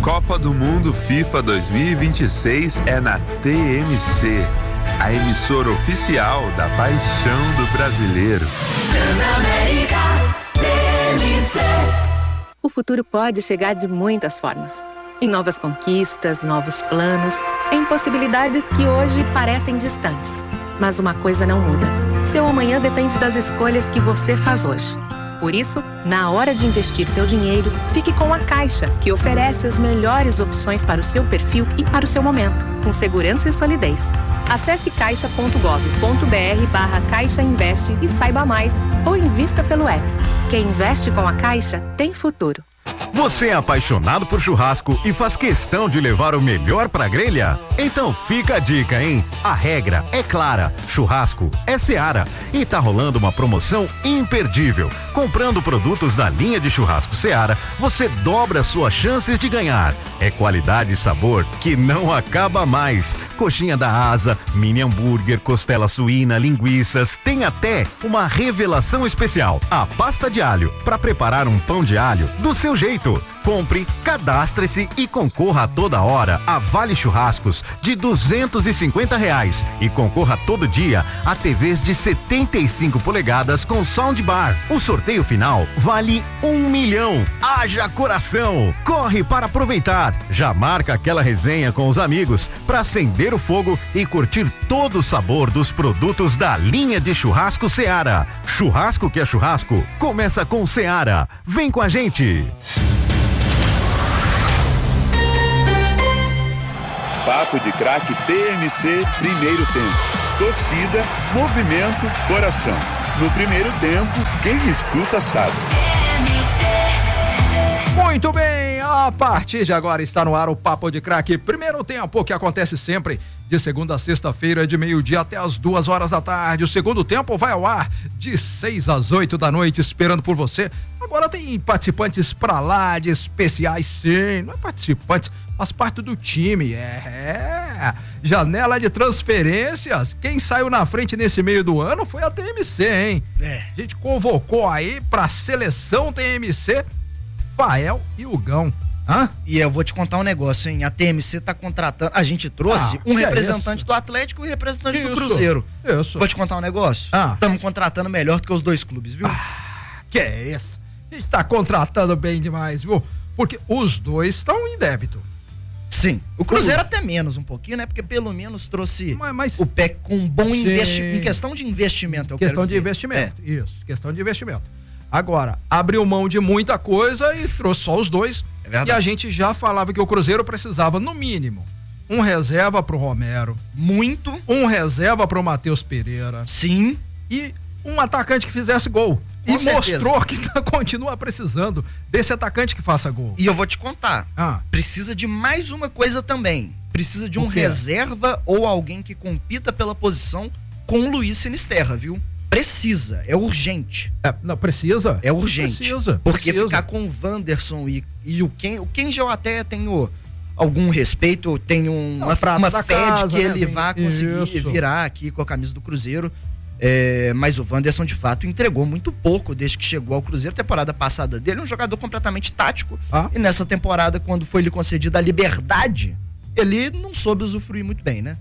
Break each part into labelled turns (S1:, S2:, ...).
S1: Copa do Mundo FIFA 2026 é na TMC, a emissora oficial da paixão do brasileiro.
S2: Transamérica, TMC.
S3: O futuro pode chegar de muitas formas. Em novas conquistas, novos planos, em possibilidades que hoje parecem distantes. Mas uma coisa não muda. Seu amanhã depende das escolhas que você faz hoje. Por isso, na hora de investir seu dinheiro, fique com a Caixa, que oferece as melhores opções para o seu perfil e para o seu momento, com segurança e solidez. Acesse caixa.gov.br/Caixa Investe e saiba mais, ou invista pelo app. Quem investe com a Caixa tem futuro.
S4: Você é apaixonado por churrasco e faz questão de levar o melhor pra grelha? Então fica a dica, hein? A regra é clara, churrasco é Seara e tá rolando uma promoção imperdível. Comprando produtos da linha de churrasco Seara, você dobra suas chances de ganhar. É qualidade e sabor que não acaba mais. Coxinha da asa, mini hambúrguer, costela suína, linguiças, tem até uma revelação especial, a pasta de alho, para preparar um pão de alho do seu jeito. Compre, cadastre-se e concorra a toda hora a vale churrascos de R$250 e concorra todo dia a TVs de 75 polegadas com soundbar. O sorteio final vale R$1 milhão. Haja coração! Corre para aproveitar. Já marca aquela resenha com os amigos para acender o fogo e curtir todo o sabor dos produtos da linha de churrasco Seara. Churrasco que é churrasco, começa com Seara. Vem com a gente!
S1: Papo de Craque TMC, primeiro tempo. Torcida, movimento, coração. No primeiro tempo, quem escuta sabe.
S5: Muito bem, a partir de agora está no ar o Papo de Craque, primeiro tempo, que acontece sempre de segunda a sexta-feira, de meio-dia até as 2 horas da tarde. O segundo tempo vai ao ar de 6 às 8 da noite, esperando por você. Agora tem participantes pra lá de especiais, sim, não é participante, faz parte do time, janela de transferências, quem saiu na frente nesse meio do ano foi a TMC, hein? A gente convocou aí pra seleção TMC Fael e Hugão.
S6: E eu vou te contar um negócio, hein? A TMC tá contratando, a gente trouxe um representante do Atlético e um representante do Cruzeiro.
S5: Isso.
S6: Vou te contar um negócio? Estamos contratando melhor do que os dois clubes, viu?
S5: Que é isso? A gente tá contratando bem demais, viu? Porque os dois estão em débito.
S6: Sim. O Cruzeiro até menos um pouquinho, né? Porque pelo menos trouxe o PEC com um bom investimento, em questão de investimento,
S5: questão de investimento, isso, questão de investimento. Agora, abriu mão de muita coisa e trouxe só os dois. É verdade. E a gente já falava que o Cruzeiro precisava, no mínimo, um reserva pro Romero.
S6: Muito.
S5: Um reserva pro Matheus Pereira.
S6: Sim.
S5: E um atacante que fizesse gol.
S6: Com certeza.
S5: Mostrou que continua precisando desse atacante que faça gol.
S6: E eu vou te contar. Precisa de mais uma coisa também. Precisa de um reserva ou alguém que compita pela posição com o Luiz Sinisterra, viu? Precisa, é urgente.
S5: Não, precisa?
S6: É urgente.
S5: Precisa.
S6: Porque ficar com o Wanderson e o Kenji eu até tenho algum respeito, tenho uma fé de que ele vá conseguir virar aqui com a camisa do Cruzeiro. Mas o Wanderson de fato entregou muito pouco desde que chegou ao Cruzeiro. Temporada passada dele, um jogador completamente tático, e nessa temporada, quando foi lhe concedida a liberdade, ele não soube usufruir muito bem, né?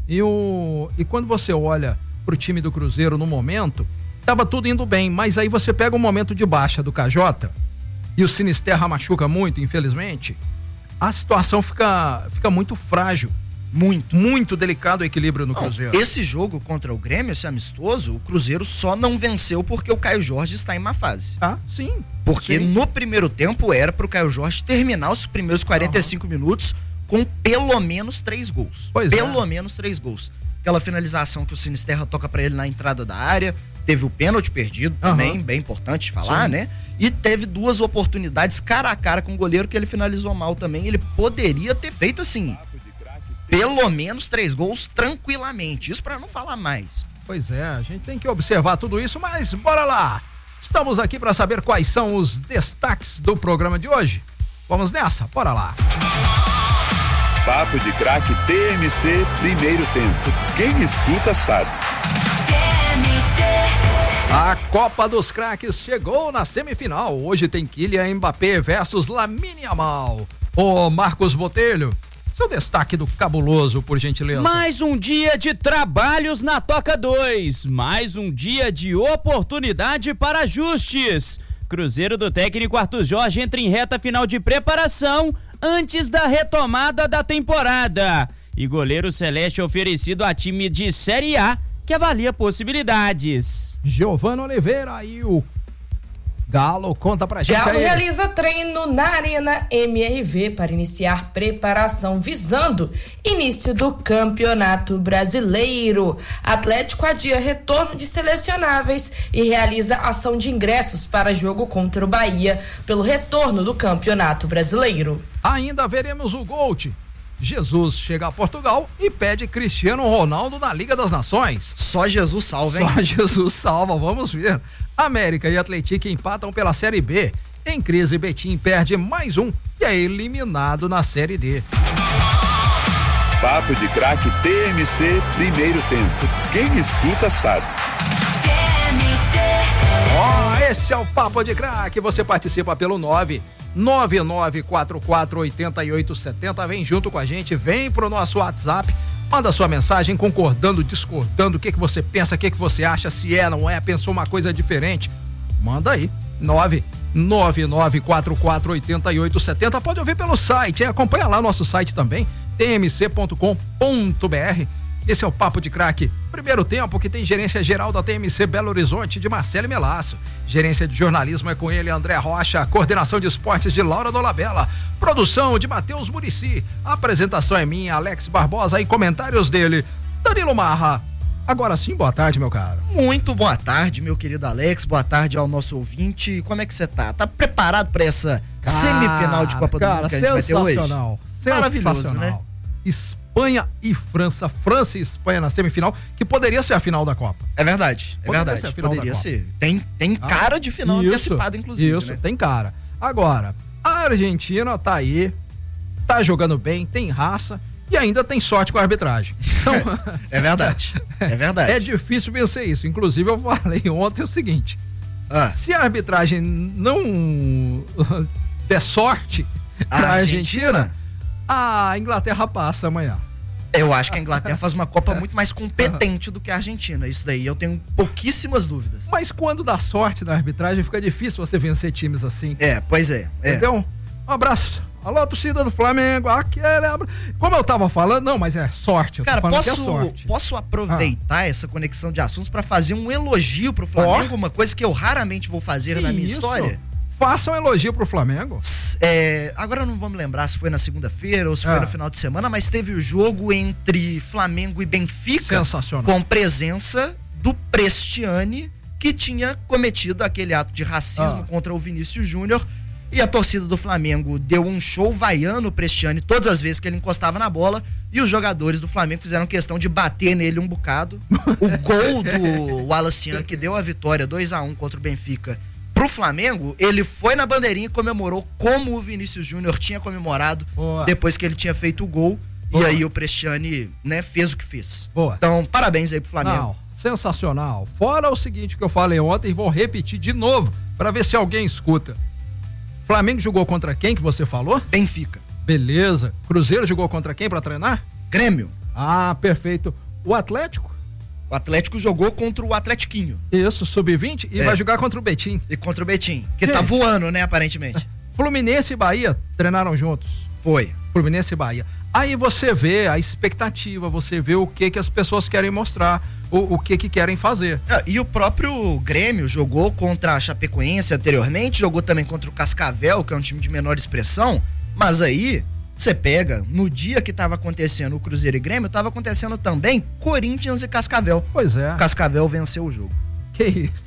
S5: E quando você olha pro time do Cruzeiro no momento, tava tudo indo bem, mas aí você pega um momento de baixa do KJ e o Sinisterra machuca muito, infelizmente, a situação fica muito frágil. Muito delicado o equilíbrio no Cruzeiro.
S6: Esse jogo contra o Grêmio, esse amistoso, o Cruzeiro só não venceu porque o Caio Jorge está em má fase.
S5: Sim.
S6: Porque no primeiro tempo era pro Caio Jorge terminar os primeiros 45 minutos com pelo menos 3 gols. Pelo menos 3 gols. Aquela finalização que o Sinisterra toca pra ele na entrada da área, teve o pênalti perdido também, bem importante de falar, né? E teve 2 oportunidades cara a cara com o goleiro que ele finalizou mal também. Ele poderia ter feito assim, pelo menos 3 gols tranquilamente, isso pra não falar mais.
S5: Pois é, a gente tem que observar tudo isso, mas bora lá! Estamos aqui pra saber quais são os destaques do programa de hoje. Vamos nessa, bora lá!
S1: Papo de Craque TMC, primeiro tempo. Quem escuta sabe.
S5: A Copa dos Craques chegou na semifinal. Hoje tem Kylian Mbappé versus Lamine Yamal. Ô Marcos Botelho, seu destaque do cabuloso, por gentileza.
S7: Mais um dia de trabalhos na Toca 2, mais um dia de oportunidade para ajustes. Cruzeiro do técnico Arthur Jorge entra em reta final de preparação antes da retomada da temporada. E goleiro celeste oferecido a time de Série A que avalia possibilidades.
S5: Giovana Oliveira e o Galo, conta pra gente
S8: Galo
S5: aí.
S8: realiza treino na Arena MRV para iniciar preparação visando início do Campeonato Brasileiro. Atlético adia retorno de selecionáveis e realiza ação de ingressos para jogo contra o Bahia pelo retorno do Campeonato Brasileiro.
S5: Ainda veremos o Gold. Jesus chega a Portugal e pede Cristiano Ronaldo na Liga das Nações.
S6: Só Jesus salva, hein?
S5: Só Jesus salva, vamos ver. América e Atlético empatam pela Série B. Em crise, Betim perde mais um e é eliminado na Série D.
S1: Papo de Craque TMC, primeiro tempo. Quem escuta sabe.
S5: Esse é o Papo de Craque. Você participa pelo 999448870. Vem junto com a gente, vem pro nosso WhatsApp. Manda sua mensagem concordando, discordando, o que você pensa, o que você acha, se é, não é, pensou uma coisa diferente. Manda aí, 999448870. Pode ouvir pelo site, acompanha lá nosso site também, tmc.com.br. Esse é o Papo de Craque. Primeiro tempo que tem gerência geral da TMC Belo Horizonte de Marcelo Melasso. Gerência de jornalismo é com ele, André Rocha. Coordenação de esportes de Laura Dolabella. Produção de Matheus Murici. Apresentação é minha, Alex Barbosa, e comentários dele, Danilo Marra. Agora sim, boa tarde, meu caro.
S6: Muito boa tarde, meu querido Alex. Boa tarde ao nosso ouvinte. Como é que você tá? Tá preparado para essa semifinal de Copa do Mundo que a gente vai ter hoje?
S5: Maravilhoso, né? Espanha e França, França e Espanha na semifinal, que poderia ser a final da Copa.
S6: É verdade, poderia ser. Tem cara de final antecipada, inclusive.
S5: Isso,
S6: né?
S5: Tem cara. Agora, a Argentina tá aí, tá jogando bem, tem raça e ainda tem sorte com a arbitragem. Então,
S6: é verdade.
S5: É difícil vencer isso. Inclusive, eu falei ontem o seguinte: se a arbitragem não der sorte pra Argentina, a Inglaterra passa amanhã.
S6: Eu acho que a Inglaterra faz uma Copa muito mais competente do que a Argentina. Isso daí eu tenho pouquíssimas dúvidas.
S5: Mas quando dá sorte na arbitragem, fica difícil você vencer times assim.
S6: Pois é.
S5: Então, um abraço. Alô, torcida do Flamengo. Como eu tava falando, não, mas é sorte.
S6: Cara, posso aproveitar essa conexão de assuntos para fazer um elogio pro Flamengo, uma coisa que eu raramente vou fazer na minha história.
S5: Faça um elogio pro Flamengo.
S6: Agora eu não vou me lembrar se foi na segunda-feira ou se foi no final de semana, mas teve o jogo entre Flamengo e Benfica.
S5: Sensacional.
S6: Com presença do Prestiani, que tinha cometido aquele ato de racismo contra o Vinícius Júnior. E a torcida do Flamengo deu um show vaiando o Prestiani todas as vezes que ele encostava na bola. E os jogadores do Flamengo fizeram questão de bater nele um bocado. O gol do Wallace, que deu a vitória 2-1 contra o Benfica pro Flamengo, ele foi na bandeirinha e comemorou como o Vinícius Júnior tinha comemorado depois que ele tinha feito o gol. E aí o Prestiani, né, fez o que fez. Então, parabéns aí pro Flamengo.
S5: Não, sensacional. Fora o seguinte que eu falei ontem, vou repetir de novo para ver se alguém escuta. Flamengo jogou contra quem que você falou?
S6: Benfica.
S5: Beleza. Cruzeiro jogou contra quem para treinar?
S6: Grêmio.
S5: Perfeito. O Atlético?
S6: O Atlético jogou contra o Atletiquinho.
S5: Isso, sub-20 e vai jogar contra o Betim.
S6: E contra o Betim, que tá voando, né, aparentemente.
S5: Fluminense e Bahia treinaram juntos.
S6: Foi.
S5: Fluminense e Bahia. Aí você vê a expectativa, você vê o que as pessoas querem mostrar, o que querem fazer.
S6: E o próprio Grêmio jogou contra a Chapecoense anteriormente, jogou também contra o Cascavel, que é um time de menor expressão, mas aí você pega, no dia que estava acontecendo o Cruzeiro e Grêmio, estava acontecendo também Corinthians e Cascavel.
S5: Pois é.
S6: Cascavel venceu o jogo.
S5: Que isso?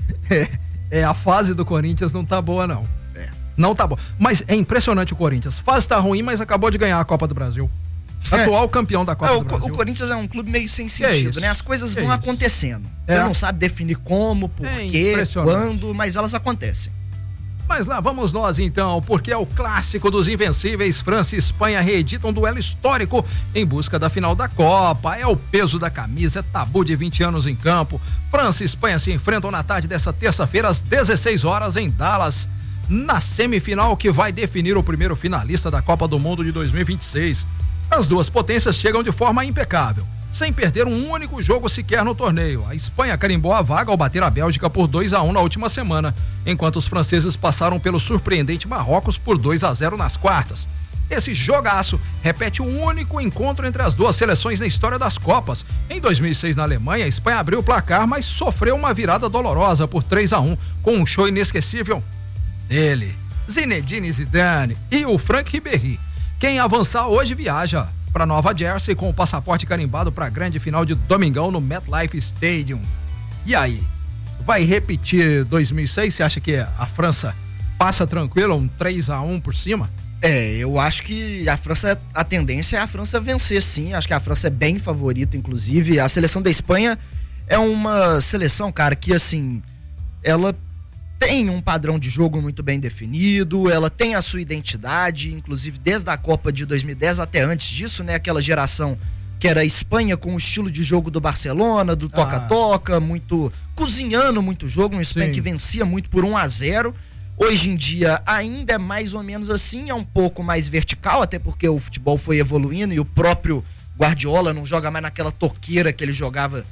S5: A fase do Corinthians não tá boa, não. Não tá boa. Mas é impressionante o Corinthians. A fase tá ruim, mas acabou de ganhar a Copa do Brasil. Atual campeão da Copa do Brasil.
S6: O Corinthians é um clube meio sem sentido, né? As coisas vão acontecendo. Você não sabe definir como, por quê, quando, mas elas acontecem.
S5: Mas lá vamos nós então, porque é o clássico dos invencíveis. França e Espanha reeditam um duelo histórico em busca da final da Copa. É o peso da camisa, é tabu de 20 anos em campo. França e Espanha se enfrentam na tarde dessa terça-feira às 16 horas em Dallas. na semifinal que vai definir o primeiro finalista da Copa do Mundo de 2026. As duas potências chegam de forma impecável, sem perder um único jogo sequer no torneio. A Espanha carimbou a vaga ao bater a Bélgica por 2-1 na última semana, enquanto os franceses passaram pelo surpreendente Marrocos por 2-0 nas quartas. Esse jogaço repete o único encontro entre as duas seleções na história das Copas. Em 2006, na Alemanha, a Espanha abriu o placar, mas sofreu uma virada dolorosa por 3-1, com um show inesquecível dele, Zinedine Zidane e o Franck Ribéry. Quem avançar hoje viaja para Nova Jersey com o passaporte carimbado para a grande final de domingão no MetLife Stadium. E aí, vai repetir 2006? Você acha que a França passa tranquilo, um 3-1 por cima?
S6: Eu acho que a tendência é a França vencer, sim. Acho que a França é bem favorita, inclusive. A seleção da Espanha é uma seleção, cara, que assim, ela tem um padrão de jogo muito bem definido, ela tem a sua identidade, inclusive desde a Copa de 2010 até antes disso, né? Aquela geração que era a Espanha com o estilo de jogo do Barcelona, do toca-toca, muito cozinhando muito jogo, uma Espanha que vencia muito por 1-0. Hoje em dia ainda é mais ou menos assim, é um pouco mais vertical, até porque o futebol foi evoluindo e o próprio Guardiola não joga mais naquela toqueira que ele jogava,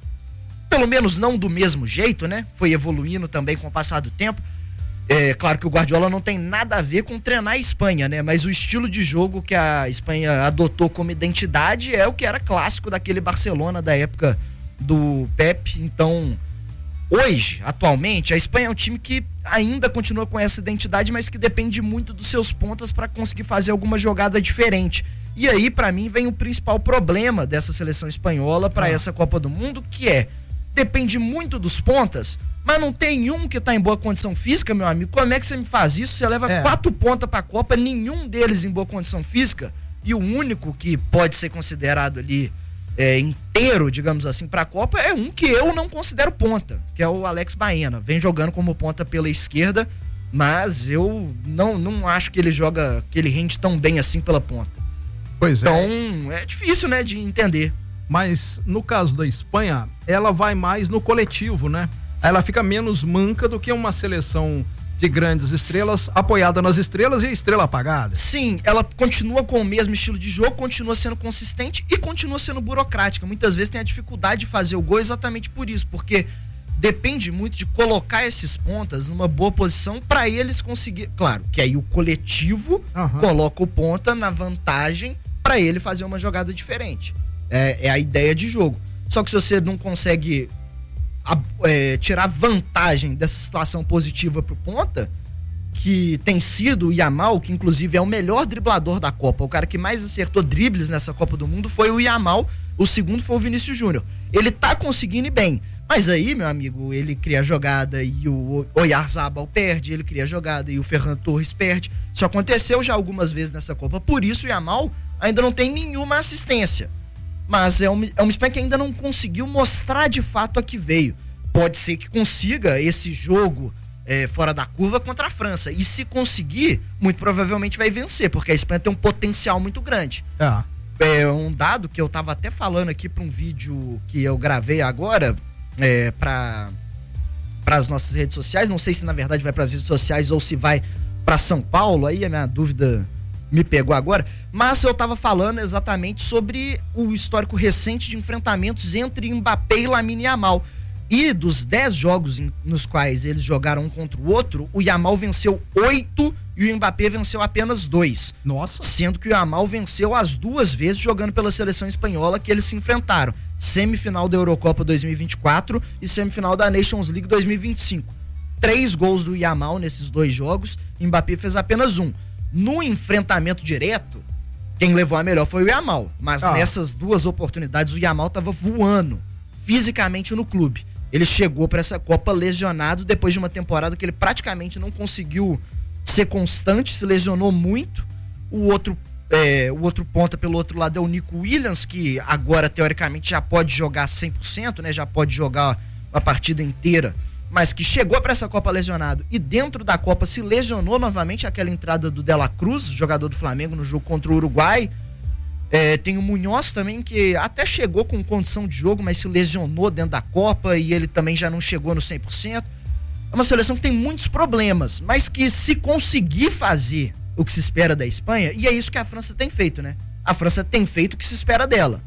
S6: pelo menos não do mesmo jeito, né? Foi evoluindo também com o passar do tempo. É claro que o Guardiola não tem nada a ver com treinar a Espanha, né? Mas o estilo de jogo que a Espanha adotou como identidade é o que era clássico daquele Barcelona da época do Pep. Então, hoje, atualmente, a Espanha é um time que ainda continua com essa identidade, mas que depende muito dos seus pontas para conseguir fazer alguma jogada diferente. E aí, para mim, vem o principal problema dessa seleção espanhola para essa Copa do Mundo, que depende muito dos pontas, mas não tem um que tá em boa condição física, meu amigo. Como é que você me faz isso? Você leva 4 pontas pra Copa, nenhum deles em boa condição física, e o único que pode ser considerado ali inteiro, digamos assim, pra Copa, é um que eu não considero ponta, que é o Alex Baena. Vem jogando como ponta pela esquerda, mas eu não acho que ele rende tão bem assim pela ponta.
S5: Pois
S6: então, é difícil, né, de entender.
S5: Mas no caso da Espanha, ela vai mais no coletivo, né? Ela fica menos manca do que uma seleção de grandes estrelas, apoiada nas estrelas e a estrela apagada.
S6: Sim, ela continua com o mesmo estilo de jogo, continua sendo consistente e continua sendo burocrática. Muitas vezes tem a dificuldade de fazer o gol exatamente por isso, porque depende muito de colocar esses pontas numa boa posição para eles conseguir. Claro, que aí o coletivo coloca o ponta na vantagem para ele fazer uma jogada diferente. É a ideia de jogo. Só que se você não consegue tirar vantagem dessa situação positiva pro ponta, que tem sido o Yamal, que inclusive é o melhor driblador da Copa, o cara que mais acertou dribles nessa Copa do Mundo foi o Yamal, o segundo foi o Vinícius Júnior. Ele tá conseguindo ir bem, mas aí, meu amigo, ele cria a jogada e o Oyarzabal perde, ele cria a jogada e o Ferran Torres perde. Isso aconteceu já algumas vezes nessa Copa, por isso o Yamal ainda não tem nenhuma assistência. Mas é uma Espanha que ainda não conseguiu mostrar de fato a que veio. Pode ser que consiga esse jogo fora da curva contra a França. E se conseguir, muito provavelmente vai vencer, porque a Espanha tem um potencial muito grande. É um dado que eu tava até falando aqui para um vídeo que eu gravei agora para as nossas redes sociais. Não sei se na verdade vai para as redes sociais ou se vai para São Paulo. Aí a minha dúvida me pegou agora, mas eu tava falando exatamente sobre o histórico recente de enfrentamentos entre Mbappé e Lamine Yamal. E dos 10 jogos nos quais eles jogaram um contra o outro, o Yamal venceu 8 e o Mbappé venceu apenas 2.
S5: Nossa!
S6: Sendo que o Yamal venceu as 2 vezes jogando pela seleção espanhola que eles se enfrentaram. Semifinal da Eurocopa 2024 e semifinal da Nations League 2025. 3 gols do Yamal nesses 2 jogos, Mbappé fez apenas 1. No enfrentamento direto, quem levou a melhor foi o Yamal. Mas nessas 2 oportunidades, o Yamal estava voando fisicamente no clube. Ele chegou para essa Copa lesionado depois de uma temporada que ele praticamente não conseguiu ser constante, se lesionou muito. O outro ponta pelo outro lado é o Nico Williams, que agora teoricamente já pode jogar 100%, né? Já pode jogar a partida inteira, mas que chegou para essa Copa lesionado e dentro da Copa se lesionou novamente, aquela entrada do De La Cruz, jogador do Flamengo no jogo contra o Uruguai. Tem o Munhoz também, que até chegou com condição de jogo, mas se lesionou dentro da Copa e ele também já não chegou no 100%. é uma seleção que tem muitos problemas, mas que se conseguir fazer o que se espera da Espanha, e é isso que a França tem feito, né? A França tem feito o que se espera dela.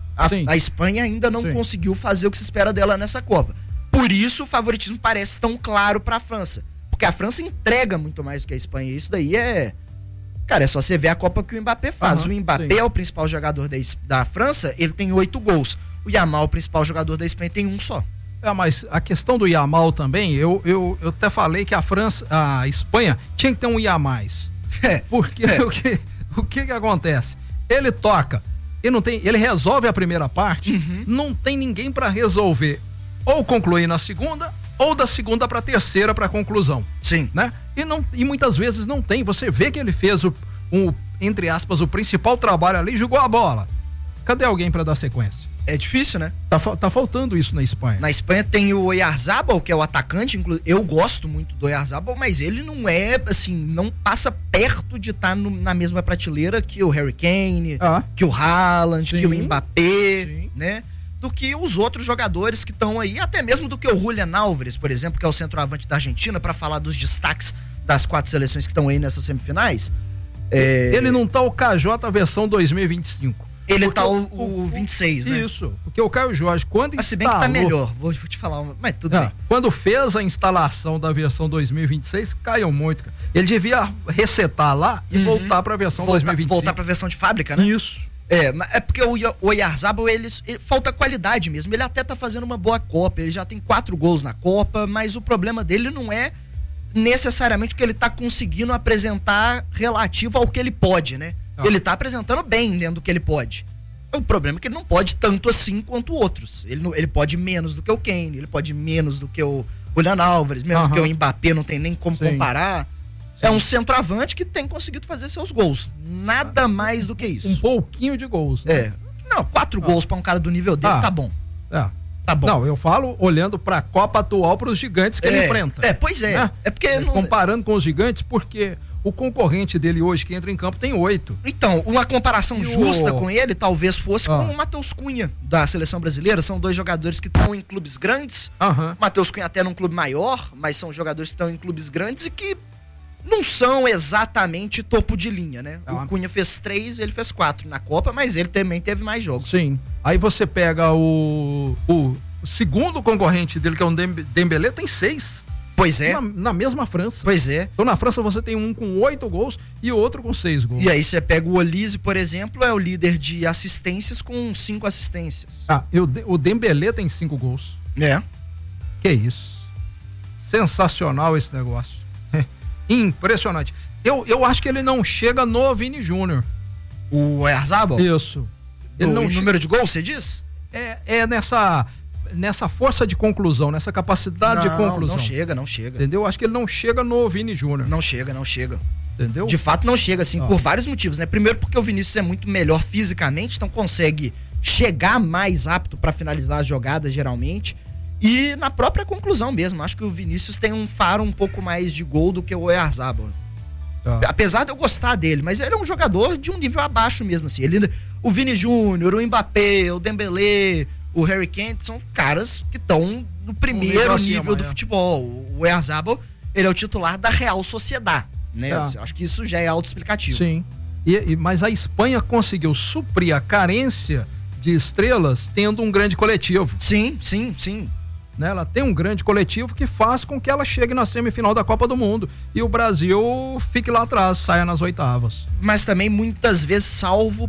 S6: A Espanha ainda não conseguiu fazer o que se espera dela nessa Copa. Por isso o favoritismo parece tão claro para a França. Porque a França entrega muito mais do que a Espanha. Isso daí é... Cara, é só você ver a Copa que o Mbappé faz. O Mbappé é o principal jogador da França, ele tem 8 gols. O Yamal, o principal jogador da Espanha, tem um só.
S5: Mas a questão do Yamal também, eu até falei que a Espanha tinha que ter um Yamal. Porque o que acontece? Ele toca, ele resolve a primeira parte, não tem ninguém para resolver, ou concluir na segunda, ou da segunda para terceira para conclusão.
S6: Sim.
S5: Né? E muitas vezes não tem. Você vê que ele fez entre aspas, o principal trabalho ali, jogou a bola. Cadê alguém para dar sequência?
S6: É difícil, né?
S5: Tá faltando isso na Espanha.
S6: Na Espanha tem o Oyarzabal, que é o atacante, eu gosto muito do Oyarzabal, mas ele não é, assim, não passa perto de estar na mesma prateleira que o Harry Kane, que o Haaland, que o Mbappé, né? Do que os outros jogadores que estão aí, até mesmo do que o Julián Álvares, por exemplo, que é o centroavante da Argentina, para falar dos destaques das 4 seleções que estão aí nessas semifinais.
S5: Ele não tá o KJ versão 2025.
S6: Ele tá o 26, né?
S5: Isso, porque o Caio Jorge, quando
S6: instalou... Se bem que tá melhor, vou te falar, mas tudo bem.
S5: Quando fez a instalação da versão 2026, caiu muito. Ele devia resetar lá e voltar pra versão 2025.
S6: Voltar pra versão de fábrica, né?
S5: Isso.
S6: É porque o Oyarzabal, ele falta qualidade mesmo. Ele até tá fazendo uma boa Copa, ele já tem 4 gols na Copa, mas o problema dele não é necessariamente o que ele tá conseguindo apresentar relativo ao que ele pode, né? Ele tá apresentando bem dentro do que ele pode. O problema é que ele não pode tanto assim quanto outros. Ele pode menos do que o Kane, ele pode menos do que o Julián Álvares, menos do que o Mbappé, não tem nem como comparar. É um centroavante que tem conseguido fazer seus gols. Nada mais do que isso.
S5: Um pouquinho de gols, né?
S6: Não, 4 gols pra um cara do nível dele, tá bom. Tá bom.
S5: Não, eu falo olhando pra Copa atual, pros gigantes que ele enfrenta.
S6: Pois é. Né? É porque...
S5: Comparando com os gigantes, porque... O concorrente dele hoje, que entra em campo, tem 8.
S6: Então, uma comparação justa com ele, talvez fosse com o Matheus Cunha, da seleção brasileira. São 2 jogadores que estão em clubes grandes. O Matheus Cunha até num clube maior, mas são jogadores que estão em clubes grandes e que não são exatamente topo de linha, né? O Cunha fez 3, ele fez 4 na Copa, mas ele também teve mais jogos.
S5: Sim. Aí você pega o segundo concorrente dele, que é o Dembélé, tem 6.
S6: Pois é.
S5: Na mesma França.
S6: Pois é.
S5: Então na França você tem um com 8 gols e outro com 6 gols.
S6: E aí você pega o Olise, por exemplo, é o líder de assistências com 5 assistências.
S5: O Dembélé tem 5 gols. Que isso. Sensacional esse negócio. Impressionante. Eu acho que ele não chega no Vini Júnior.
S6: O Oyarzabal?
S5: Isso.
S6: Ele não número de gols, você diz?
S5: Nessa força de conclusão, nessa capacidade de conclusão.
S6: Não chega.
S5: Entendeu? Acho que ele não chega no Vini Júnior.
S6: Não chega.
S5: Entendeu?
S6: De fato não chega, assim, por vários motivos, né? Primeiro porque o Vinícius é muito melhor fisicamente, então consegue chegar mais apto para finalizar as jogadas, geralmente. E na própria conclusão mesmo, acho que o Vinícius tem um faro um pouco mais de gol do que o Oyarzabal. Apesar de eu gostar dele, mas ele é um jogador de um nível abaixo mesmo, assim. O Vini Júnior, o Mbappé, o Dembélé, o Harry Kane são caras que estão no primeiro nível do futebol. O Oyarzabal, ele é o titular da Real Sociedad, né? Acho que isso já é autoexplicativo.
S5: Sim. Mas a Espanha conseguiu suprir a carência de estrelas tendo um grande coletivo.
S6: Sim.
S5: Né? Ela tem um grande coletivo que faz com que ela chegue na semifinal da Copa do Mundo e o Brasil fique lá atrás, saia nas oitavas.
S6: Mas também muitas vezes salvo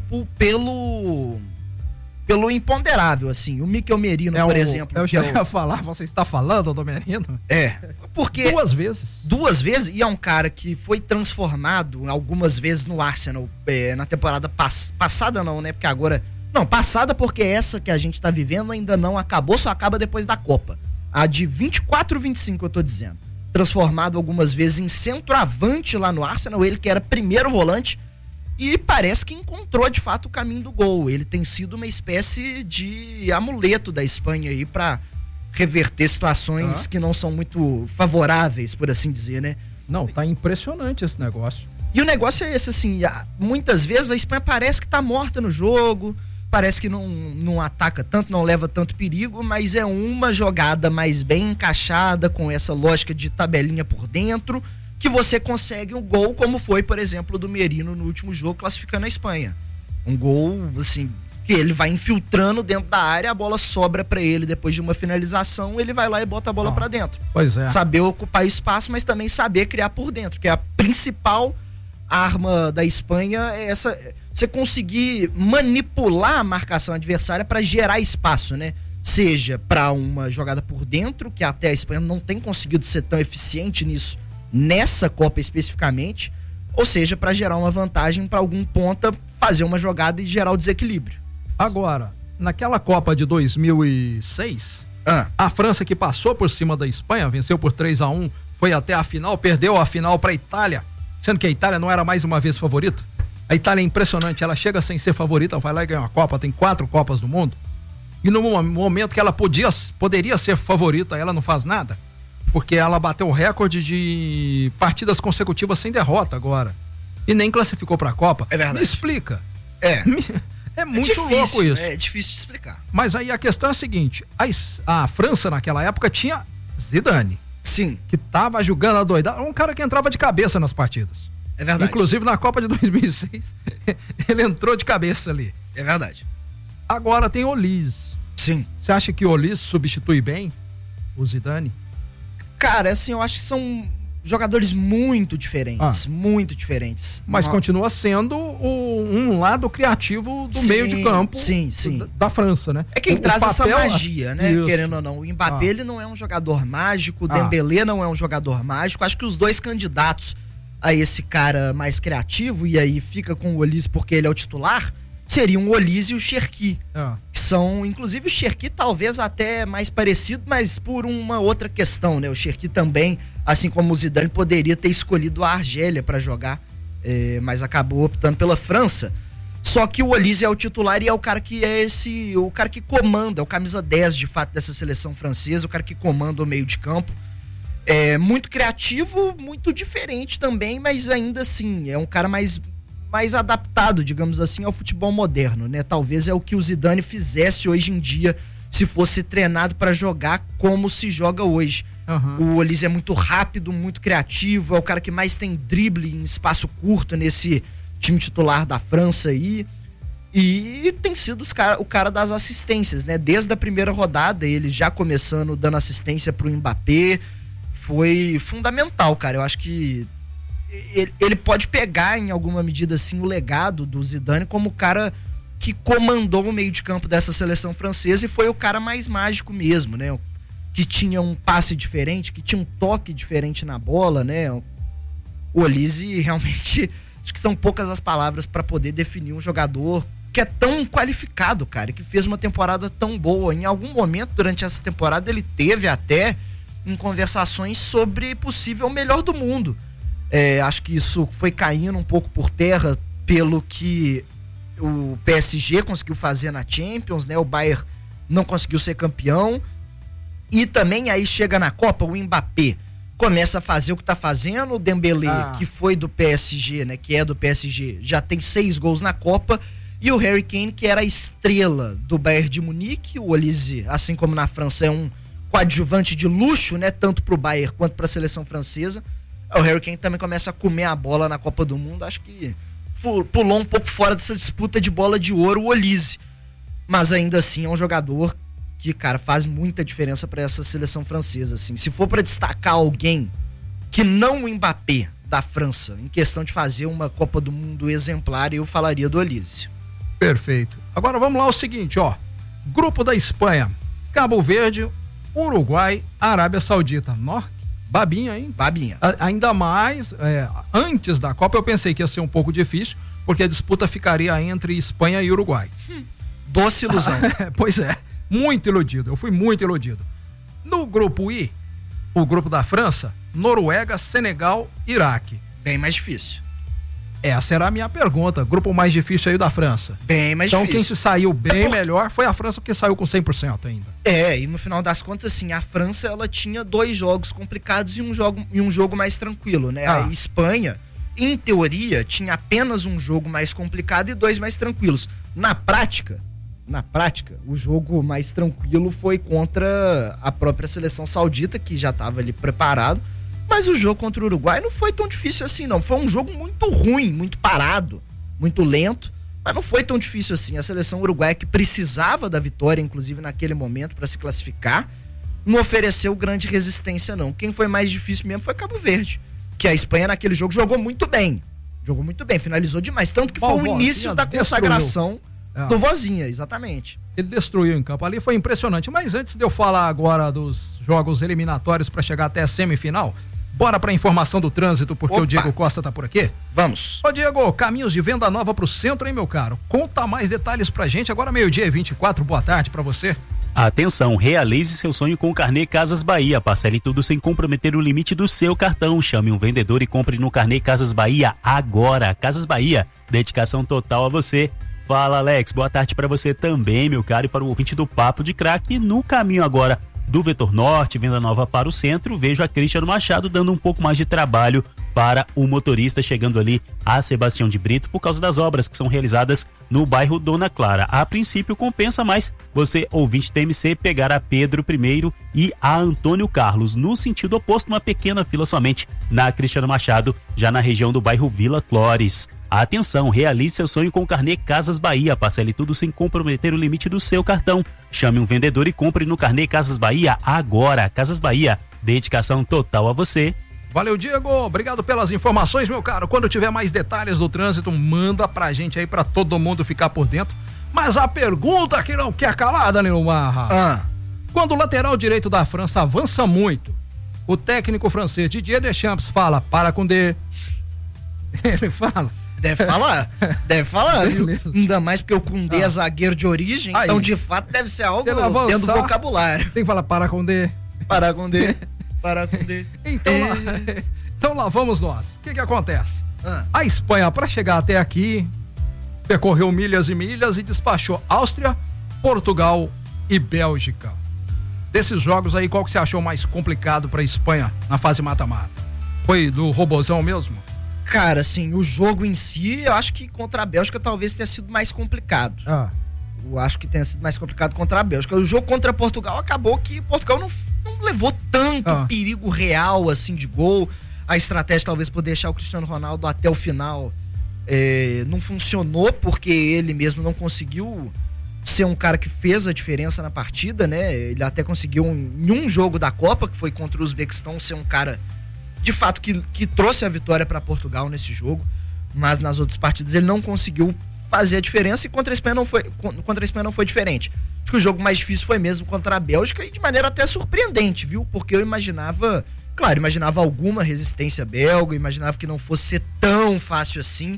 S6: pelo imponderável, assim. O Mikel Merino, por exemplo.
S5: Eu já ia falar, você está falando do Merino?
S6: Porque...
S5: 2 vezes.
S6: 2 vezes, e é um cara que foi transformado algumas vezes no Arsenal na temporada passada não, né? Porque agora... Não, passada porque essa que a gente tá vivendo ainda não acabou, só acaba depois da Copa. A de 24 e 25, eu tô dizendo. Transformado algumas vezes em centroavante lá no Arsenal, ele que era primeiro volante, e parece que encontrou de fato o caminho do gol. Ele tem sido uma espécie de amuleto da Espanha aí pra reverter situações que não são muito favoráveis, por assim dizer, né?
S5: Não, tá impressionante esse negócio.
S6: E o negócio é esse, assim, muitas vezes a Espanha parece que tá morta no jogo, parece que não ataca tanto, não leva tanto perigo, mas é uma jogada mais bem encaixada, com essa lógica de tabelinha por dentro, que você consegue um gol, como foi, por exemplo, do Merino no último jogo, classificando a Espanha. Um gol, assim, que ele vai infiltrando dentro da área, a bola sobra pra ele depois de uma finalização, ele vai lá e bota a bola pra dentro.
S5: Pois é.
S6: Saber ocupar espaço, mas também saber criar por dentro, que é a principal arma da Espanha, é essa, você conseguir manipular a marcação adversária para gerar espaço, né? Seja para uma jogada por dentro, que até a Espanha não tem conseguido ser tão eficiente nisso, nessa Copa especificamente, ou seja, para gerar uma vantagem para algum ponta fazer uma jogada e gerar o desequilíbrio.
S5: Agora, naquela Copa de 2006, a França, que passou por cima da Espanha, venceu por 3-1, foi até a final, perdeu a final para a Itália, sendo que a Itália não era mais uma vez favorita. A Itália é impressionante, ela chega sem ser favorita, vai lá e ganha uma Copa, tem 4 Copas do Mundo, e no momento que ela poderia ser favorita, ela não faz nada, porque ela bateu o recorde de partidas consecutivas sem derrota agora, e nem classificou para a Copa.
S6: É verdade.
S5: Me explica. É muito
S6: difícil,
S5: louco isso.
S6: É difícil de explicar.
S5: Mas aí a questão é a seguinte, a França naquela época tinha Zidane.
S6: Sim.
S5: Que tava jogando a doidada, um cara que entrava de cabeça nas partidas.
S6: É verdade.
S5: Inclusive na Copa de 2006, ele entrou de cabeça ali.
S6: É verdade.
S5: Agora tem Olise.
S6: Sim.
S5: Você acha que o Olise substitui bem o Zidane?
S6: Cara, assim, eu acho que são jogadores muito diferentes, muito diferentes.
S5: Mas continua sendo um lado criativo do meio de campo da França, né?
S6: É quem traz essa magia, né? Isso. Querendo ou não. O Mbappé, ele não é um jogador mágico, o Dembélé não é um jogador mágico. Acho que os dois candidatos a esse cara mais criativo, e aí fica com o Olise porque ele é o titular, seriam o Olise e o Cherki. Que são, inclusive o Cherki talvez até mais parecido, mas por uma outra questão, né? O Cherki também, assim como o Zidane, poderia ter escolhido a Argélia para jogar, mas acabou optando pela França. Só que o Olise é o titular e é o cara que o cara que comanda, é o camisa 10 de fato dessa seleção francesa, o cara que comanda o meio de campo. É muito criativo, muito diferente também, mas ainda assim, é um cara mais adaptado, digamos assim, ao futebol moderno, né? Talvez é o que o Zidane fizesse hoje em dia, se fosse treinado para jogar como se joga hoje. O Olise é muito rápido, muito criativo, é o cara que mais tem drible em espaço curto nesse time titular da França aí, e tem sido o cara das assistências, né? Desde a primeira rodada, ele já começando dando assistência pro Mbappé, foi fundamental, cara. Eu acho que ele pode pegar em alguma medida assim o legado do Zidane como o cara que comandou o meio de campo dessa seleção francesa e foi o cara mais mágico mesmo, né? Que tinha um passe diferente, que tinha um toque diferente na bola, né? O Olise realmente, acho que são poucas as palavras para poder definir um jogador que é tão qualificado, cara, que fez uma temporada tão boa. Em algum momento durante essa temporada ele teve até em conversações sobre possível melhor do mundo. Acho que isso foi caindo um pouco por terra pelo que o PSG conseguiu fazer na Champions, né? O Bayern não conseguiu ser campeão. E também aí chega na Copa, o Mbappé começa a fazer o que tá fazendo, o Dembélé, que foi do PSG, né? Que é do PSG, já tem 6 gols na Copa. E o Harry Kane, que era a estrela do Bayern de Munique. O Olise, assim como na França, é um coadjuvante de luxo, né? Tanto pro Bayern quanto pra seleção francesa. O Harry Kane também começa a comer a bola na Copa do Mundo. Acho que pulou um pouco fora dessa disputa de bola de ouro o Olise. Mas ainda assim é um jogador que, cara, faz muita diferença para essa seleção francesa, assim. Se for para destacar alguém que não o Mbappé da França, em questão de fazer uma Copa do Mundo exemplar, eu falaria do Olise.
S5: Perfeito. Agora vamos lá, o seguinte, ó. Grupo da Espanha, Cabo Verde, Uruguai, Arábia Saudita. Babinha, hein?
S6: Babinha.
S5: Ainda mais, antes da Copa eu pensei que ia ser um pouco difícil, porque a disputa ficaria entre Espanha e Uruguai.
S6: Doce ilusão.
S5: Pois é, muito iludido, eu fui muito iludido. No grupo I, o grupo da França, Noruega, Senegal, Iraque.
S6: Bem mais difícil.
S5: Essa era a minha pergunta, grupo mais difícil aí da França.
S6: Bem mais difícil.
S5: Então quem se saiu bem melhor foi a França, porque saiu com 100% ainda.
S6: E no final das contas, assim, a França, ela tinha 2 jogos complicados e um jogo mais tranquilo, né? A Espanha, em teoria, tinha apenas um jogo mais complicado e 2 mais tranquilos. Na prática, na prática, o jogo mais tranquilo foi contra a própria seleção saudita, que já estava ali preparado, mas o jogo contra o Uruguai não foi tão difícil assim, não. Foi um jogo muito ruim, muito parado, muito lento, mas não foi tão difícil assim. A seleção uruguaia, que precisava da vitória, inclusive naquele momento, para se classificar, não ofereceu grande resistência, não. Quem foi mais difícil mesmo foi Cabo Verde, que a Espanha naquele jogo jogou muito bem, finalizou demais, tanto que foi o início da consagração do Vozinha, exatamente.
S5: Ele destruiu em campo ali, foi impressionante. Mas antes de eu falar agora dos jogos eliminatórios para chegar até a semifinal, bora pra informação do trânsito, porque o Diego Costa tá por aqui?
S6: Vamos.
S5: Ô Diego, caminhos de Venda Nova pro centro, hein, meu caro? Conta mais detalhes pra gente, agora 12:24, boa tarde pra você.
S9: Atenção, realize seu sonho com o Carnê Casas Bahia. Parcele tudo sem comprometer o limite do seu cartão. Chame um vendedor e compre no Carnê Casas Bahia agora. Casas Bahia, dedicação total a você. Fala, Alex, boa tarde pra você também, meu caro, e para o ouvinte do Papo de Craque. No caminho agora do Vetor Norte, Venda Nova para o centro, vejo a Cristiano Machado dando um pouco mais de trabalho para o motorista, chegando ali a Sebastião de Brito por causa das obras que são realizadas no bairro Dona Clara. A princípio compensa mais você, ouvinte TMC, pegar a Pedro I e a Antônio Carlos. No sentido oposto, uma pequena fila somente na Cristiano Machado, já na região do bairro Vila Clores. Atenção, realize seu sonho com o Carnê Casas Bahia. Parcele tudo sem comprometer o limite do seu cartão. Chame um vendedor e compre no Carnê Casas Bahia agora. Casas Bahia, dedicação total a você.
S5: Valeu, Diego. Obrigado pelas informações, meu caro. Quando tiver mais detalhes do trânsito, manda pra gente aí, pra todo mundo ficar por dentro. Mas a pergunta que não quer calar, Danilo Marra. Quando o lateral direito da França avança muito, o técnico francês Didier Deschamps fala, para com D. Ele fala...
S6: Deve falar, viu? Ainda mais porque o Koundé é zagueiro de origem, aí, então de fato deve ser algo dentro do vocabulário.
S5: Tem que falar para com D.
S6: Para com D. Para com D.
S5: Então lá vamos nós. O que acontece? A Espanha, para chegar até aqui, percorreu milhas e milhas e despachou Áustria, Portugal e Bélgica. Desses jogos aí, qual que você achou mais complicado para a Espanha na fase mata-mata? Foi do robozão mesmo?
S6: Cara, assim, o jogo em si, eu acho que contra a Bélgica talvez tenha sido mais complicado. Eu acho que tenha sido mais complicado contra a Bélgica. O jogo contra Portugal acabou que Portugal não levou tanto perigo real, assim, de gol. A estratégia talvez por deixar o Cristiano Ronaldo até o final não funcionou, porque ele mesmo não conseguiu ser um cara que fez a diferença na partida, né? Ele até conseguiu em um jogo da Copa, que foi contra o Uzbequistão, ser um cara... de fato que trouxe a vitória para Portugal nesse jogo, mas nas outras partidas ele não conseguiu fazer a diferença, e contra a Espanha não foi diferente. Acho que o jogo mais difícil foi mesmo contra a Bélgica, e de maneira até surpreendente, viu? Porque eu imaginava alguma resistência belga, imaginava que não fosse ser tão fácil assim,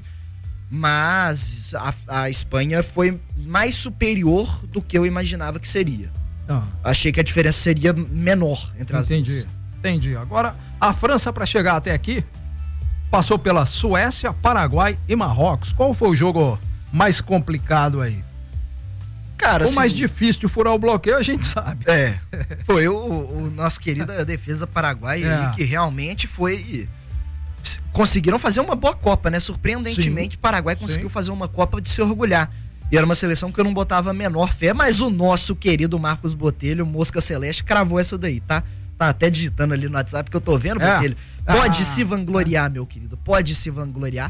S6: mas a Espanha foi mais superior do que eu imaginava que seria. Achei que a diferença seria menor entre as duas.
S5: Entendi. Agora, a França, para chegar até aqui, passou pela Suécia, Paraguai e Marrocos. Qual foi o jogo mais complicado aí?
S6: Cara,
S5: o mais difícil de furar o bloqueio, a gente sabe.
S6: Foi o nosso querida defesa Paraguai aí, que realmente foi... Conseguiram fazer uma boa Copa, né? Surpreendentemente, Paraguai conseguiu fazer uma Copa de se orgulhar. E era uma seleção que eu não botava a menor fé, mas o nosso querido Marcos Botelho, Mosca Celeste, cravou essa daí, tá? Tá até digitando ali no WhatsApp que eu tô vendo, porque ele pode se vangloriar, meu querido, pode se vangloriar.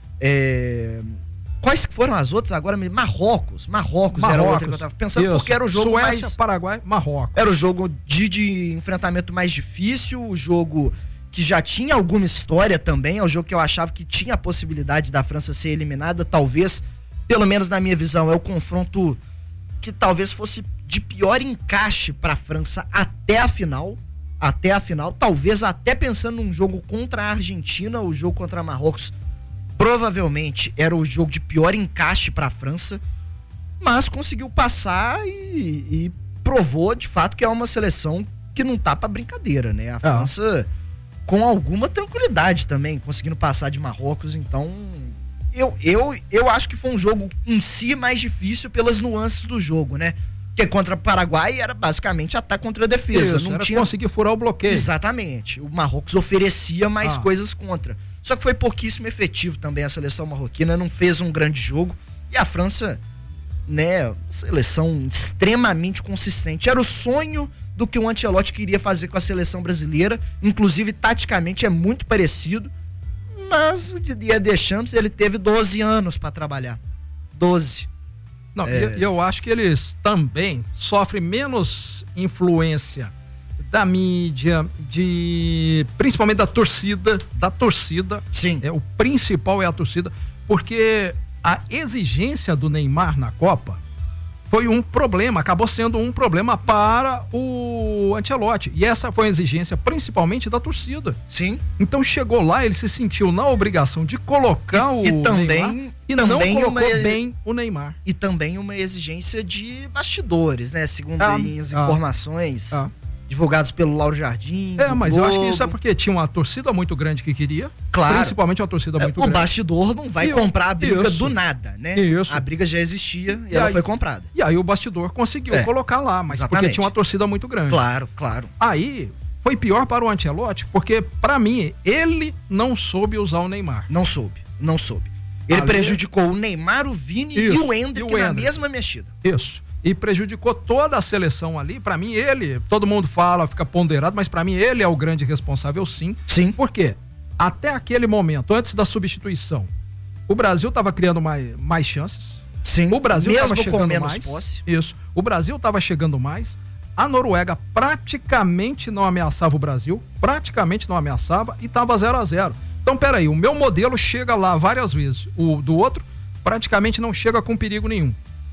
S6: Quais foram as outras agora? Marrocos era outra que eu tava pensando, porque era o jogo
S5: Suécia, Paraguai, Marrocos.
S6: Era o jogo de enfrentamento mais difícil, o jogo que já tinha alguma história também, é o jogo que eu achava que tinha a possibilidade da França ser eliminada, talvez, pelo menos na minha visão, é o confronto que talvez fosse de pior encaixe pra França até a final, talvez até pensando num jogo contra a Argentina, o jogo contra Marrocos provavelmente era o jogo de pior encaixe para a França, mas conseguiu passar e provou de fato que é uma seleção que não tá pra brincadeira, né? A França com alguma tranquilidade também, conseguindo passar de Marrocos, então eu acho que foi um jogo em si mais difícil pelas nuances do jogo, né? Porque contra o Paraguai era basicamente ataque contra a defesa.
S5: Não tinha conseguir furar o bloqueio.
S6: Exatamente. O Marrocos oferecia mais coisas contra. Só que foi pouquíssimo efetivo também a seleção marroquina, não fez um grande jogo. E a França né? Seleção extremamente consistente. Era o sonho do que o Ancelotti queria fazer com a seleção brasileira, inclusive taticamente é muito parecido, mas o Didier Deschamps, ele teve 12 anos para trabalhar. 12.
S5: Não, eu acho que eles também sofrem menos influência da mídia, principalmente da torcida.
S6: Sim.
S5: O principal é a torcida, porque a exigência do Neymar na Copa foi um problema, acabou sendo um problema para o Ancelotti. E essa foi a exigência principalmente da torcida.
S6: Sim.
S5: Então chegou lá, ele se sentiu na obrigação de colocar Neymar e não colocou bem o Neymar.
S6: E também uma exigência de bastidores, né? Segundo as informações divulgadas pelo Lauro Jardim.
S5: Mas
S6: Globo.
S5: eu acho que isso é porque tinha uma torcida muito grande que queria.
S6: Claro.
S5: Principalmente uma torcida muito grande.
S6: O bastidor não vai comprar a briga do nada, né?
S5: Isso.
S6: A briga já existia e ela foi comprada.
S5: E aí o bastidor conseguiu colocar lá, mas porque tinha uma torcida muito grande.
S6: Claro.
S5: Aí foi pior para o Ancelotti, porque para mim ele não soube usar o Neymar.
S6: Não soube. Ele prejudicou o Neymar, o Vini e o Endrick na mesma mexida.
S5: Isso. E prejudicou toda a seleção ali. Pra mim, todo mundo fala, fica ponderado, mas pra mim ele é o grande responsável, sim.
S6: Sim.
S5: Por quê? Até aquele momento, antes da substituição, o Brasil tava criando mais chances.
S6: Sim.
S5: O Brasil
S6: mesmo
S5: tava chegando
S6: com menos
S5: mais.
S6: Posse.
S5: Isso. O Brasil tava chegando mais. A Noruega praticamente não ameaçava o Brasil, e tava 0-0. Então, peraí, o meu modelo chega lá várias vezes. O do outro praticamente não chega com perigo nenhum.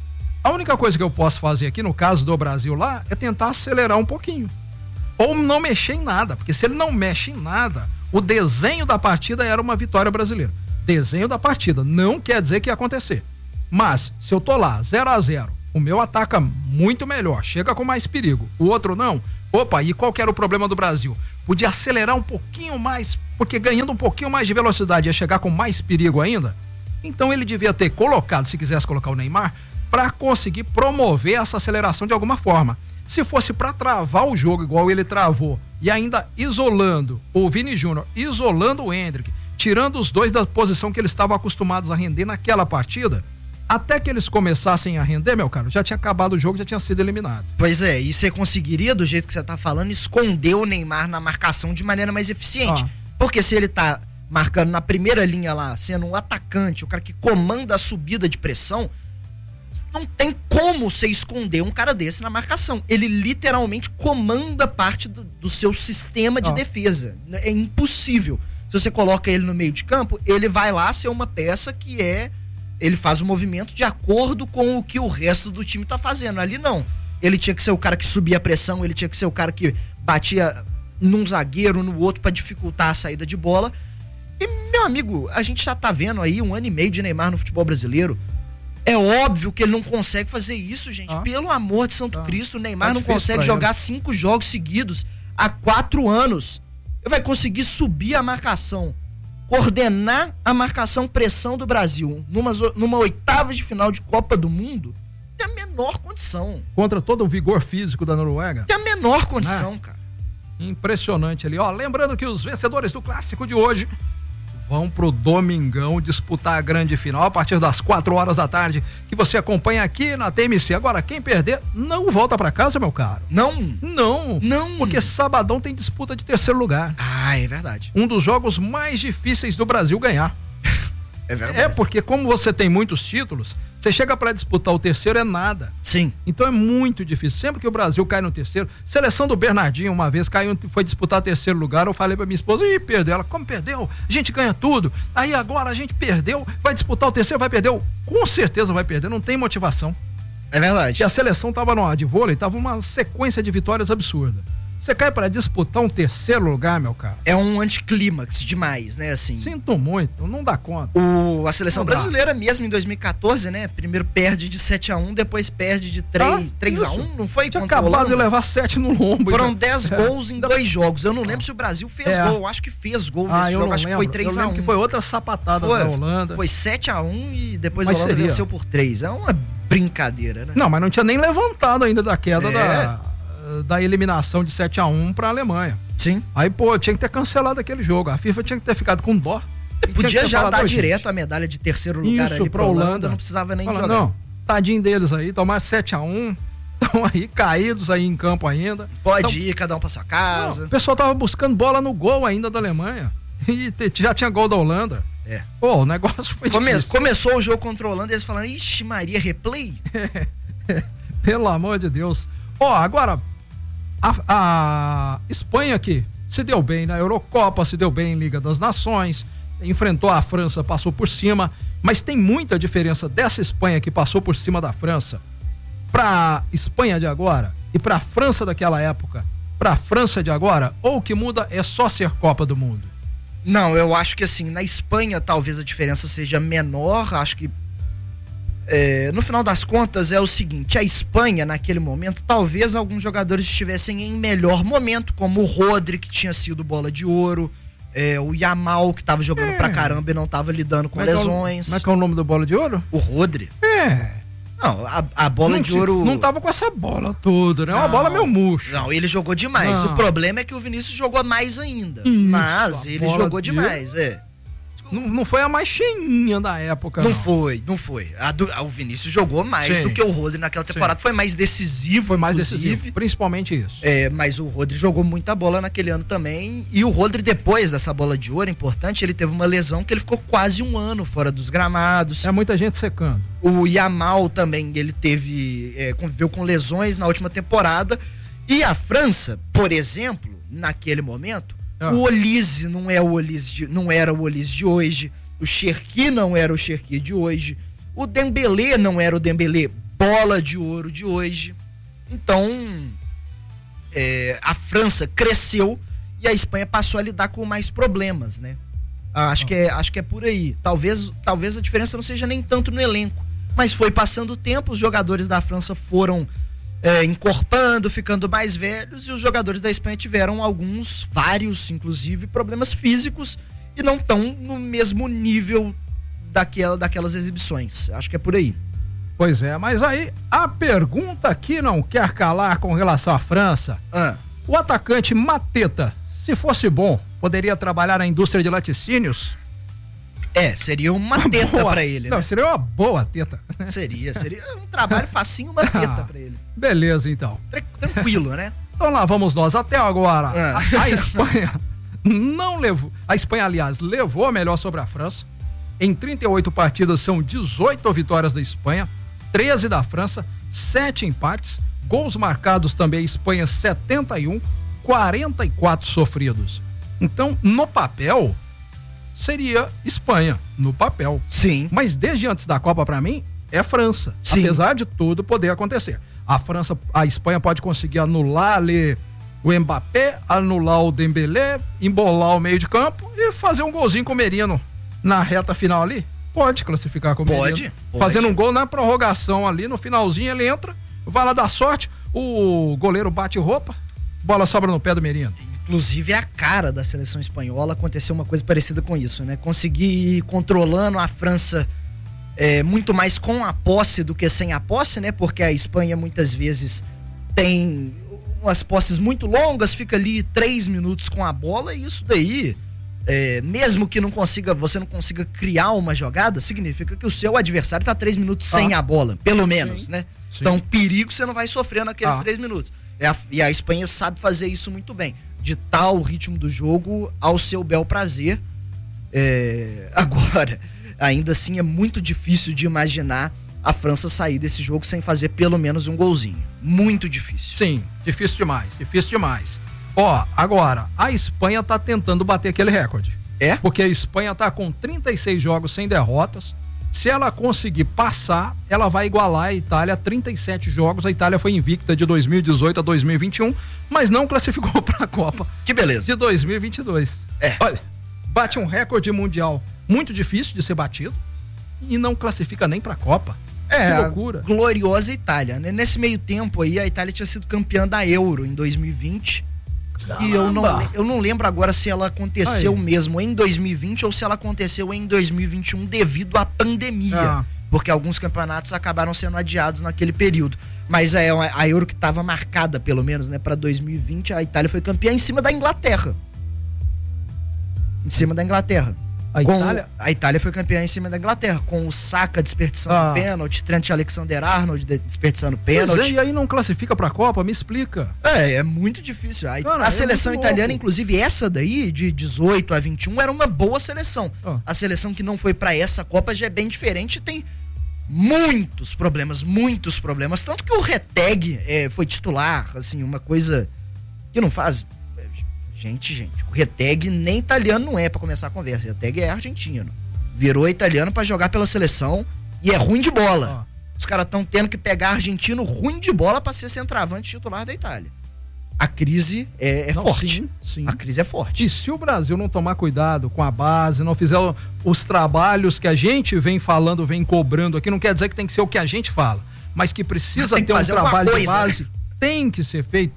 S5: A única coisa que eu posso fazer aqui, no caso do Brasil lá, é tentar acelerar um pouquinho. Ou não mexer em nada, porque se ele não mexe em nada, o desenho da partida era uma vitória brasileira. Desenho da partida, não quer dizer que ia acontecer. Mas, se eu tô lá, 0-0, o meu ataca muito melhor, chega com mais perigo, o outro não. Opa, e qual que era o problema do Brasil? Podia acelerar um pouquinho mais, porque ganhando um pouquinho mais de velocidade ia chegar com mais perigo ainda. Então ele devia ter colocado, se quisesse colocar o Neymar, para conseguir promover essa aceleração de alguma forma. Se fosse para travar o jogo igual ele travou e ainda isolando o Vini Júnior, isolando o Endrick, tirando os dois da posição que eles estavam acostumados a render naquela partida, até que eles começassem a render, meu caro, já tinha acabado o jogo, já tinha sido eliminado.
S6: Pois é, e você conseguiria, do jeito que você tá falando, esconder o Neymar na marcação de maneira mais eficiente. Porque se ele tá marcando na primeira linha lá, sendo um atacante, o cara que comanda a subida de pressão, não tem como você esconder um cara desse na marcação. Ele literalmente comanda parte do seu sistema de defesa. É impossível. Se você coloca ele no meio de campo, ele vai lá ser uma peça que ele faz o movimento de acordo com o que o resto do time tá fazendo. Ali não. Ele tinha que ser o cara que subia a pressão, ele tinha que ser o cara que batia num zagueiro, no outro, para dificultar a saída de bola. E, meu amigo, a gente já tá vendo aí 1 ano e meio de Neymar no futebol brasileiro. É óbvio que ele não consegue fazer isso, gente. Pelo amor de Santo Cristo, o Neymar não consegue jogar 5 jogos seguidos há 4 anos. Ele vai conseguir subir a marcação, coordenar a marcação pressão do Brasil numa oitava de final de Copa do Mundo? Tem a menor condição.
S5: Contra todo o vigor físico da Noruega?
S6: Tem a menor condição, cara.
S5: Impressionante ali. Lembrando que os vencedores do clássico de hoje vão pro domingão disputar a grande final a partir das 4 horas da tarde, que você acompanha aqui na TMC. Agora, quem perder, não volta pra casa, meu caro.
S6: Não.
S5: Porque sabadão tem disputa de terceiro lugar.
S6: É verdade.
S5: Um dos jogos mais difíceis do Brasil ganhar.
S6: É verdade.
S5: Porque como você tem muitos títulos, você chega para disputar o terceiro é nada.
S6: Sim.
S5: Então é muito difícil. Sempre que o Brasil cai no terceiro, seleção do Bernardinho uma vez caiu, foi disputar terceiro lugar, eu falei pra minha esposa, perdeu. Ela, como perdeu? A gente ganha tudo. Aí agora a gente perdeu, vai disputar o terceiro, vai perder. Com certeza vai perder, não tem motivação.
S6: É verdade.
S5: E a seleção tava de vôlei, tava uma sequência de vitórias absurda. Você cai para disputar um terceiro lugar, meu cara.
S6: É um anticlímax demais, né, assim.
S5: Sinto muito, não dá conta.
S6: A seleção brasileira mesmo em 2014, né, primeiro perde de 7-1, depois perde de 3-1, não foi?
S5: Tinha acabado de levar 7 no lombo.
S6: Foram 10 gols em 2 jogos. Eu não lembro se o Brasil fez gol, eu acho que fez gol nesse jogo, acho que foi 3-1. Eu lembro
S5: que foi outra sapatada da Holanda.
S6: Foi 7-1 e depois a Holanda venceu por 3. É uma brincadeira, né?
S5: Não, mas não tinha nem levantado ainda da queda da eliminação de 7-1 pra Alemanha.
S6: Sim.
S5: Aí, tinha que ter cancelado aquele jogo. A FIFA tinha que ter ficado com dó.
S6: Podia já dar direto a medalha de terceiro lugar ali pra Holanda, não precisava nem jogar.
S5: tadinho deles aí, tomaram 7-1, estão aí caídos aí em campo ainda.
S6: Pode ir, cada um pra sua casa.
S5: Não, o pessoal tava buscando bola no gol ainda da Alemanha. E já tinha gol da Holanda. Pô, o negócio foi difícil.
S6: Começou o jogo contra a Holanda e eles falaram, ixi Maria, replay?
S5: Pelo amor de Deus. Agora, a Espanha aqui se deu bem na Eurocopa, se deu bem em Liga das Nações, enfrentou a França, passou por cima, mas tem muita diferença dessa Espanha que passou por cima da França pra Espanha de agora e pra França daquela época, pra França de agora, ou o que muda é só ser Copa do Mundo?
S6: Não, eu acho que assim, na Espanha talvez a diferença seja menor, acho que no final das contas é o seguinte, a Espanha naquele momento, talvez alguns jogadores estivessem em melhor momento, como o Rodri, que tinha sido bola de ouro, o Yamal, que tava jogando pra caramba e não tava lidando com lesões.
S5: Como é que é o nome do bola de ouro?
S6: O Rodri. Não, a bola de ouro...
S5: Não tava com essa bola toda, né? Uma bola meio murcha.
S6: Não, ele jogou demais. O problema é que o Vinícius jogou mais ainda. Mas ele jogou demais,
S5: Não foi a mais cheinha da época,
S6: não. Não foi. O Vinícius jogou mais do que o Rodri naquela temporada. Foi mais decisivo.
S5: Foi mais decisivo, principalmente isso.
S6: Mas o Rodri jogou muita bola naquele ano também. E o Rodri, depois dessa bola de ouro, importante, ele teve uma lesão que ele ficou quase um ano fora dos gramados.
S5: Muita gente secando.
S6: O Yamal também, ele conviveu com lesões na última temporada. E a França, por exemplo, naquele momento, o Olise não era o Olise de hoje, o Cherki não era o Cherki de hoje, o Dembélé não era o Dembélé bola de ouro de hoje. Então a França cresceu e a Espanha passou a lidar com mais problemas, né? Acho que é por aí. Talvez a diferença não seja nem tanto no elenco, mas foi passando o tempo, os jogadores da França foram encorpando, ficando mais velhos, e os jogadores da Espanha tiveram vários, inclusive, problemas físicos e não estão no mesmo nível daquelas exibições. Acho que é por aí.
S5: Pois é, mas aí a pergunta que não quer calar com relação à França. O atacante Mateta, se fosse bom, poderia trabalhar na indústria de laticínios?
S6: Seria uma teta pra ele, né?
S5: Não, seria uma boa teta.
S6: Seria um trabalho facinho, uma teta pra ele.
S5: Beleza, então.
S6: Tranquilo, né?
S5: Então lá vamos nós. Até agora, a Espanha não levou. A Espanha, aliás, levou a melhor sobre a França. Em 38 partidas são 18 vitórias da Espanha, 13 da França, 7 empates, gols marcados também Espanha 71, 44 sofridos. Então, no papel, seria Espanha, no papel.
S6: Sim.
S5: Mas desde antes da Copa, pra mim, é França.
S6: Sim.
S5: Apesar de tudo poder acontecer. A Espanha pode conseguir anular ali o Mbappé, anular o Dembélé, embolar o meio de campo e fazer um golzinho com o Merino na reta final ali. Pode classificar com o Merino.
S6: Pode.
S5: Fazendo um gol na prorrogação ali, no finalzinho ele entra, vai lá dar sorte, o goleiro bate roupa, bola sobra no pé do Merino.
S6: Inclusive a cara da seleção espanhola, aconteceu uma coisa parecida com isso, né? Conseguir ir controlando a França muito mais com a posse do que sem a posse, né? Porque a Espanha muitas vezes tem umas posses muito longas, fica ali 3 minutos com a bola, e isso daí, mesmo que você não consiga criar uma jogada, significa que o seu adversário tá 3 minutos sem a bola, pelo menos, né? Sim. Então perigo você não vai sofrer naqueles 3 minutos. E a Espanha sabe fazer isso muito bem, ditar o ritmo do jogo ao seu bel prazer. Agora, ainda assim é muito difícil de imaginar a França sair desse jogo sem fazer pelo menos um golzinho. Muito difícil.
S5: Sim, difícil demais. Agora, a Espanha tá tentando bater aquele recorde. Porque a Espanha tá com 36 jogos sem derrotas. Se ela conseguir passar, ela vai igualar a Itália, 37 jogos. A Itália foi invicta de 2018 a 2021, mas não classificou para a Copa.
S6: Que beleza.
S5: De 2022. Olha, bate um recorde mundial muito difícil de ser batido e não classifica nem para a Copa. Que loucura.
S6: Gloriosa Itália, né? Nesse meio tempo aí, a Itália tinha sido campeã da Euro em 2020. E eu não lembro agora se ela aconteceu mesmo em 2020 ou se ela aconteceu em 2021 devido à pandemia. Porque alguns campeonatos acabaram sendo adiados naquele período. Mas a Euro que estava marcada, pelo menos, né, para 2020, a Itália foi campeã em cima da Inglaterra. A Itália foi campeã em cima da Inglaterra, com o Saka desperdiçando pênalti, Trent Alexander-Arnold desperdiçando pênalti.
S5: E aí não classifica pra Copa? Me explica.
S6: É muito difícil. A seleção italiana, inclusive essa daí, de 18 a 21, era uma boa seleção. A seleção que não foi pra essa Copa já é bem diferente e tem muitos problemas. Tanto que o Retegui foi titular, assim, uma coisa que não faz... Gente, o Retegui nem italiano não é pra começar a conversa. O Retegui é argentino. Virou italiano pra jogar pela seleção e é ruim de bola. Os caras estão tendo que pegar argentino ruim de bola pra ser centroavante titular da Itália. A crise é forte. Sim. A crise é forte.
S5: E se o Brasil não tomar cuidado com a base, não fizer os trabalhos que a gente vem falando, vem cobrando aqui, não quer dizer que tem que ser o que a gente fala, mas que precisa ter um trabalho de base, tem que ser feito,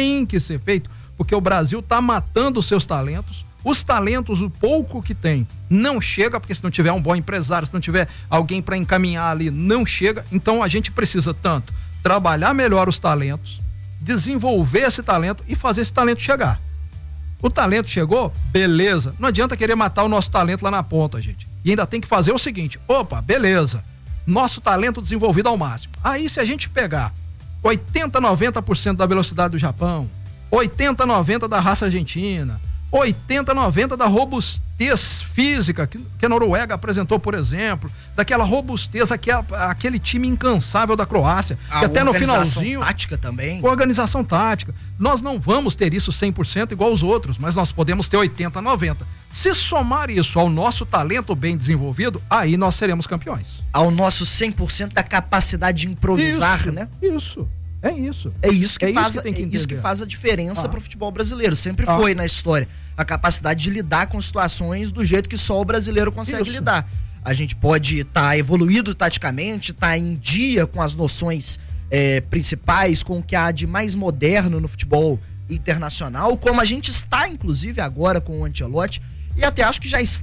S5: porque o Brasil tá matando os seus talentos. Os talentos, o pouco que tem, não chega, porque se não tiver um bom empresário, se não tiver alguém para encaminhar ali, não chega. Então a gente precisa tanto trabalhar melhor os talentos, desenvolver esse talento e fazer esse talento chegar. O talento chegou, beleza. Não adianta querer matar o nosso talento lá na ponta, gente. E ainda tem que fazer o seguinte: beleza, nosso talento desenvolvido ao máximo. Aí se a gente pegar 80, 90% da velocidade do Japão, 80, 90 da raça argentina, 80, 90 da robustez física que a Noruega apresentou, por exemplo, daquela robustez, aquele time incansável da Croácia, que até no finalzinho...
S6: tática também.
S5: Organização tática. Nós não vamos ter isso 100% igual os outros, mas nós podemos ter 80, 90. Se somar isso ao nosso talento bem desenvolvido, aí nós seremos campeões.
S6: Ao nosso 100% da capacidade de improvisar, né?
S5: Isso. É isso.
S6: É isso que faz a diferença pro futebol brasileiro. Sempre foi na história. A capacidade de lidar com situações do jeito que só o brasileiro consegue lidar. A gente pode estar evoluído taticamente, estar em dia com as noções principais, com o que há de mais moderno no futebol internacional, como a gente está, inclusive, agora com o Ancelotti, e até acho que já